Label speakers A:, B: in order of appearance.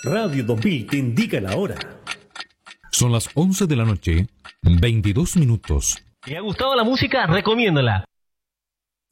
A: Radio 2000 te indica la hora.
B: Son las 11 de la noche, 22 minutos.
C: ¿Te ha gustado la música? Recomiéndala.